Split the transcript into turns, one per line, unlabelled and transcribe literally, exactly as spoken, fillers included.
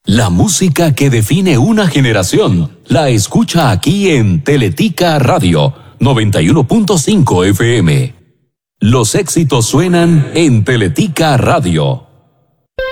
La música que define una generación la escucha aquí en Teletica Radio noventa y uno punto cinco F M. Los éxitos suenan en Teletica Radio.